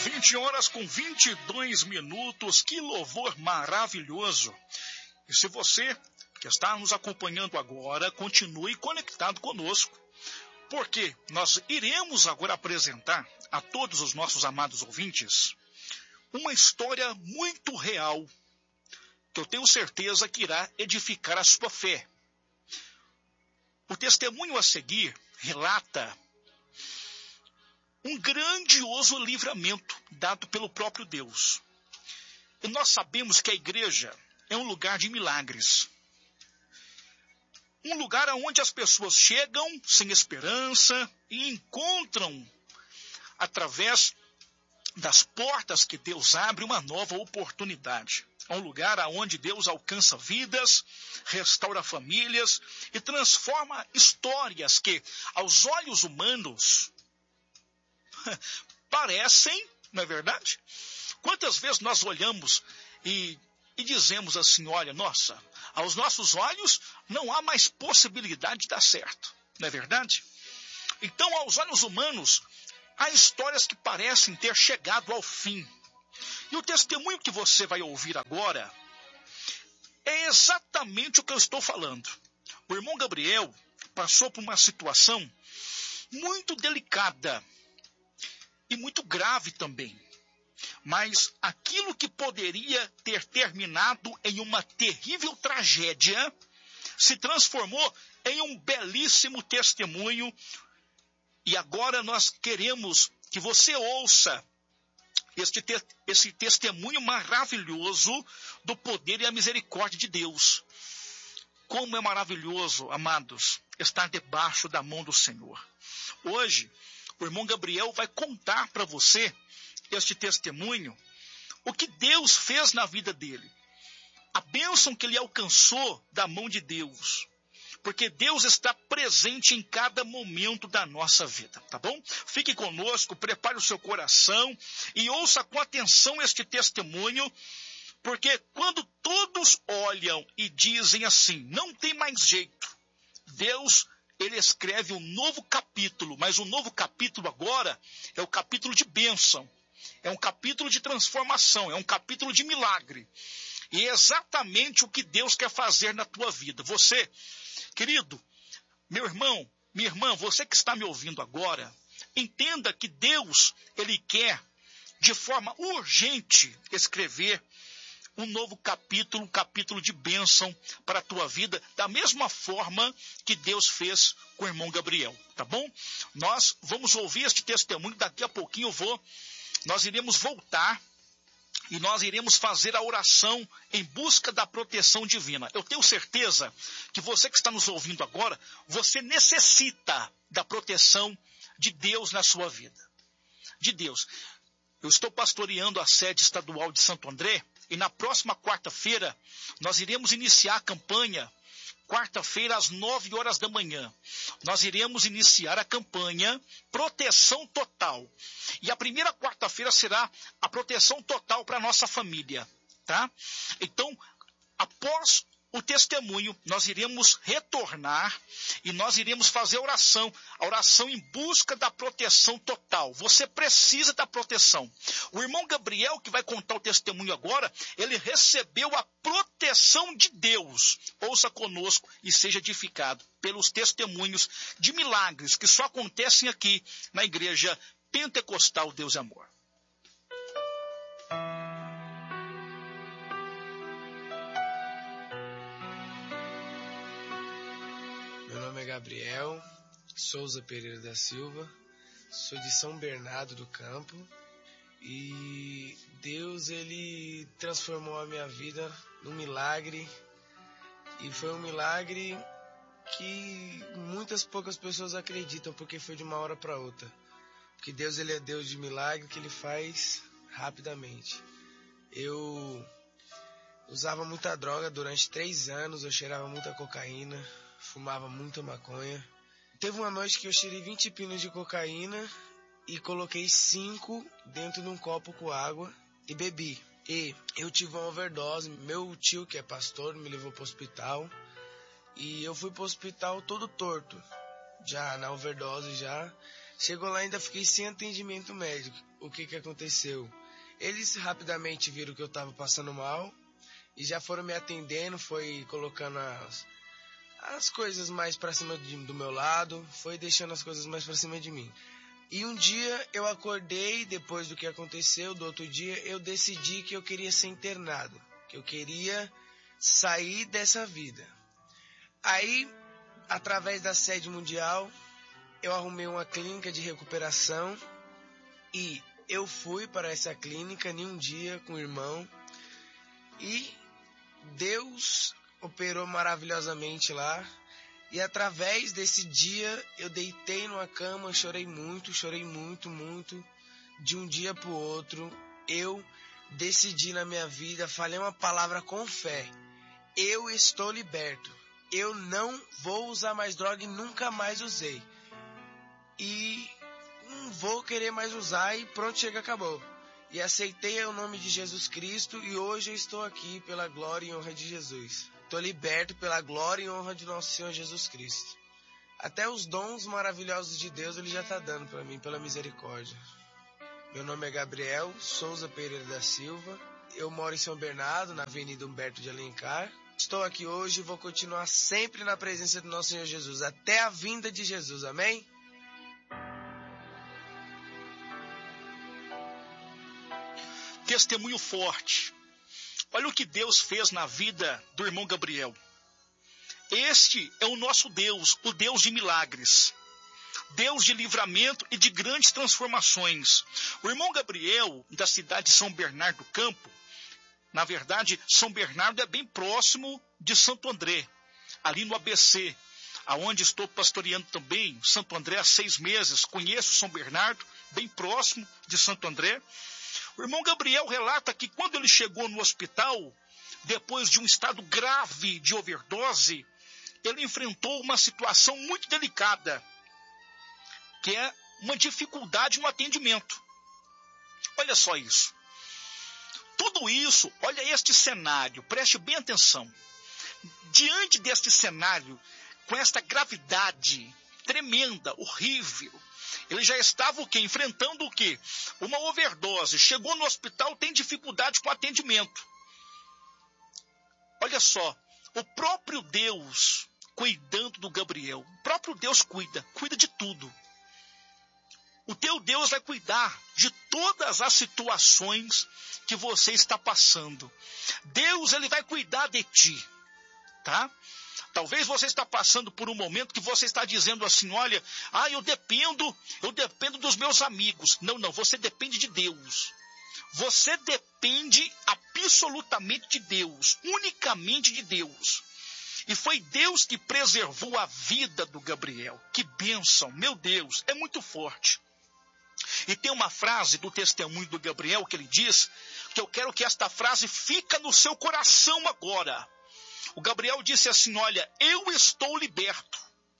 20 horas com 22 minutos, que louvor maravilhoso. E se você que está nos acompanhando agora, continue conectado conosco, porque nós iremos agora apresentar a todos os nossos amados ouvintes uma história muito real, que eu tenho certeza que irá edificar a sua fé. O testemunho a seguir relata um grandioso livramento dado pelo próprio Deus. E nós sabemos que a igreja é um lugar de milagres. Um lugar onde as pessoas chegam sem esperança e encontram, através das portas que Deus abre, uma nova oportunidade. É um lugar onde Deus alcança vidas, restaura famílias e transforma histórias que, aos olhos humanos, parecem, não é verdade? Quantas vezes nós olhamos e dizemos assim, olha, nossa, aos nossos olhos não há mais possibilidade de dar certo, não é verdade? Então, aos olhos humanos, há histórias que parecem ter chegado ao fim. E o testemunho que você vai ouvir agora é exatamente o que eu estou falando. O irmão Gabriel passou por uma situação muito delicada e muito grave também. Mas aquilo que poderia ter terminado em uma terrível tragédia se transformou em um belíssimo testemunho. E agora nós queremos que você ouça esse testemunho maravilhoso do poder e a misericórdia de Deus. Como é maravilhoso, amados, estar debaixo da mão do Senhor. Hoje, o irmão Gabriel vai contar para você este testemunho, o que Deus fez na vida dele, a bênção que ele alcançou da mão de Deus, porque Deus está presente em cada momento da nossa vida, tá bom? Fique conosco, prepare o seu coração e ouça com atenção este testemunho, porque quando todos olham e dizem assim, não tem mais jeito, Deus, ele escreve um novo capítulo, mas o novo capítulo agora é o capítulo de bênção, é um capítulo de transformação, é um capítulo de milagre. E é exatamente o que Deus quer fazer na tua vida. Você, querido, meu irmão, minha irmã, você que está me ouvindo agora, entenda que Deus, ele quer, de forma urgente, escrever um novo capítulo, um capítulo de bênção para a tua vida, da mesma forma que Deus fez com o irmão Gabriel, tá bom? Nós vamos ouvir este testemunho, daqui a pouquinho nós iremos voltar e nós iremos fazer a oração em busca da proteção divina. Eu tenho certeza que você que está nos ouvindo agora, você necessita da proteção de Deus na sua vida. De Deus. Eu estou pastoreando a sede estadual de Santo André e na próxima quarta-feira nós iremos iniciar a campanha. Quarta-feira, às 9 horas da manhã, nós iremos iniciar a campanha Proteção Total. E a primeira quarta-feira será a proteção total para a nossa família, tá? Então, após o testemunho, nós iremos retornar e nós iremos fazer a oração em busca da proteção total. Você precisa da proteção. O irmão Gabriel, que vai contar o testemunho agora, ele recebeu a proteção de Deus. Ouça conosco e seja edificado pelos testemunhos de milagres que só acontecem aqui na Igreja Pentecostal Deus e Amor. Meu nome é Gabriel Souza Pereira da Silva, sou de São Bernardo do Campo e Deus, ele transformou a minha vida num milagre, e foi um milagre que poucas pessoas acreditam, porque foi de uma hora para outra, porque Deus, ele é Deus de milagre, que ele faz rapidamente. Eu usava muita droga durante 3 anos, eu cheirava muita cocaína, fumava muita maconha. Teve uma noite que eu cheirei 20 pinos de cocaína e coloquei 5 dentro de um copo com água e bebi. E eu tive uma overdose. Meu tio, que é pastor, me levou para o hospital. E eu fui para o hospital todo torto, já na overdose já. Chegou lá, ainda fiquei sem atendimento médico. O que aconteceu? Eles rapidamente viram que eu estava passando mal e já foram me atendendo, foi colocando as coisas mais para cima do meu lado, foi deixando as coisas mais para cima de mim. E um dia eu acordei, depois do que aconteceu, do outro dia, eu decidi que eu queria ser internado, que eu queria sair dessa vida. Aí, através da sede mundial, eu arrumei uma clínica de recuperação e eu fui para essa clínica em um dia com o irmão e Deus operou maravilhosamente lá. E através desse dia eu deitei numa cama, chorei muito. De um dia para o outro eu decidi na minha vida, falei uma palavra com fé: eu estou liberto, eu não vou usar mais droga e nunca mais usei. E não vou querer mais usar e pronto, chega, acabou. E aceitei o nome de Jesus Cristo e hoje eu estou aqui pela glória e honra de Jesus. Estou liberto pela glória e honra de nosso Senhor Jesus Cristo. Até os dons maravilhosos de Deus Ele já está dando para mim, pela misericórdia. Meu nome é Gabriel Souza Pereira da Silva. Eu moro em São Bernardo, na Avenida Humberto de Alencar. Estou aqui hoje e vou continuar sempre na presença do nosso Senhor Jesus, até a vinda de Jesus. Amém? Testemunho forte. Olha o que Deus fez na vida do irmão Gabriel. Este é o nosso Deus, o Deus de milagres. Deus de livramento e de grandes transformações. O irmão Gabriel, da cidade de São Bernardo do Campo, na verdade, São Bernardo é bem próximo de Santo André, ali no ABC, aonde estou pastoreando também, Santo André há 6 meses, conheço São Bernardo, bem próximo de Santo André. O irmão Gabriel relata que quando ele chegou no hospital, depois de um estado grave de overdose, ele enfrentou uma situação muito delicada, que é uma dificuldade no atendimento. Olha só isso. Tudo isso, olha este cenário, preste bem atenção. Diante deste cenário, com esta gravidade tremenda, horrível, ele já estava o quê? Enfrentando o quê? Uma overdose. Chegou no hospital, tem dificuldade com o atendimento. Olha só, o próprio Deus cuidando do Gabriel. O próprio Deus cuida de tudo. O teu Deus vai cuidar de todas as situações que você está passando. Deus, ele vai cuidar de ti, tá? Talvez você está passando por um momento que você está dizendo assim, olha, eu dependo dos meus amigos. Não, você depende de Deus. Você depende absolutamente de Deus, unicamente de Deus. E foi Deus que preservou a vida do Gabriel. Que bênção, meu Deus, é muito forte. E tem uma frase do testemunho do Gabriel que ele diz, que eu quero que esta frase fique no seu coração agora. O Gabriel disse assim, olha, eu estou liberto.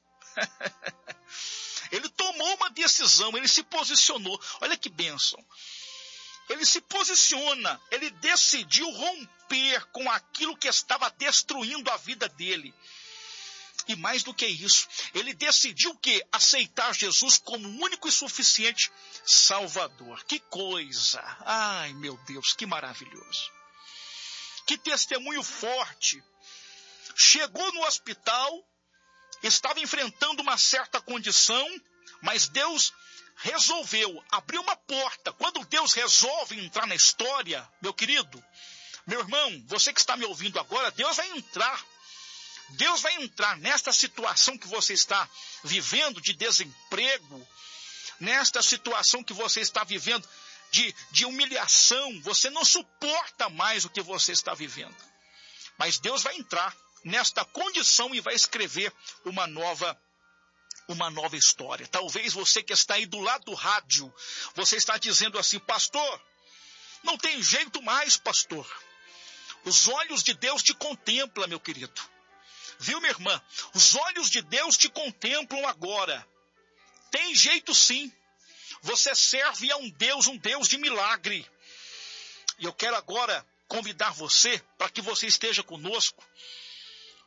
Ele tomou uma decisão, ele se posicionou. Olha que bênção. Ele se posiciona, ele decidiu romper com aquilo que estava destruindo a vida dele. E mais do que isso, ele decidiu o quê? Aceitar Jesus como único e suficiente Salvador. Que coisa! Ai, meu Deus, que maravilhoso. Que testemunho forte. Chegou no hospital, estava enfrentando uma certa condição, mas Deus resolveu abrir uma porta. Quando Deus resolve entrar na história, meu querido, meu irmão, você que está me ouvindo agora, Deus vai entrar. Deus vai entrar nesta situação que você está vivendo de desemprego, nesta situação que você está vivendo de humilhação. Você não suporta mais o que você está vivendo. Mas Deus vai entrar nesta condição e vai escrever uma nova história. Talvez você que está aí do lado do rádio, você está dizendo assim, pastor, não tem jeito mais, pastor. Os olhos de Deus te contemplam, meu querido. Viu, minha irmã? Os olhos de Deus te contemplam agora. Tem jeito sim. Você serve a um Deus de milagre. E eu quero agora convidar você para que você esteja conosco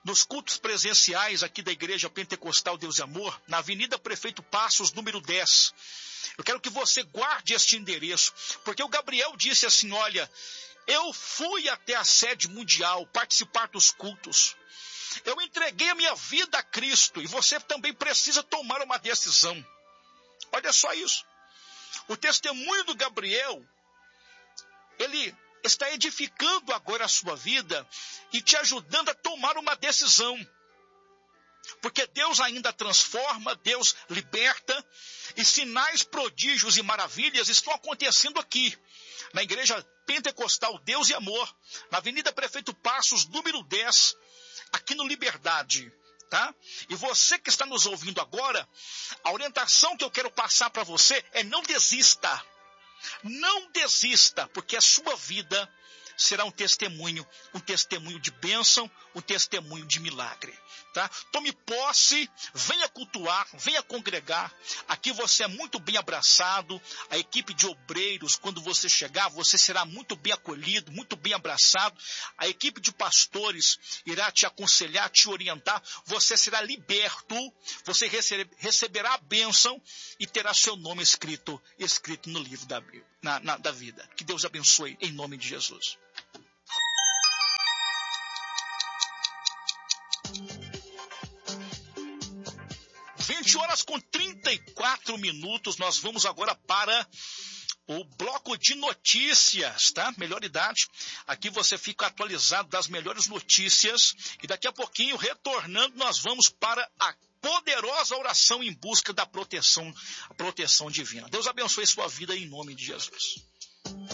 nos cultos presenciais aqui da Igreja Pentecostal Deus e Amor, na Avenida Prefeito Passos, número 10. Eu quero que você guarde este endereço, porque o Gabriel disse assim, olha, eu fui até a sede mundial participar dos cultos. Eu entreguei a minha vida a Cristo e você também precisa tomar uma decisão. Olha só isso. O testemunho do Gabriel, ele está edificando agora a sua vida e te ajudando a tomar uma decisão. Porque Deus ainda transforma, Deus liberta, e sinais, prodígios e maravilhas estão acontecendo aqui, na Igreja Pentecostal Deus e Amor, na Avenida Prefeito Passos, número 10, aqui no Liberdade, tá? E você que está nos ouvindo agora, a orientação que eu quero passar para você é não desista. Não desista, porque a sua vida será um testemunho de bênção, um testemunho de milagre, tá? Tome posse, venha cultuar, venha congregar. Aqui você é muito bem abraçado. A equipe de obreiros, quando você chegar, você será muito bem acolhido, muito bem abraçado. A equipe de pastores irá te aconselhar, te orientar. Você será liberto, você receberá a bênção e terá seu nome escrito no livro da vida. Que Deus abençoe em nome de Jesus. 20h34, nós vamos agora para o bloco de notícias, tá? Melhor idade. Aqui você fica atualizado das melhores notícias e daqui a pouquinho, retornando, nós vamos para a poderosa oração em busca da proteção divina. Deus abençoe sua vida em nome de Jesus.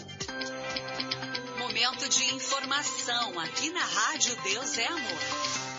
Momento de informação aqui na Rádio Deus é Amor.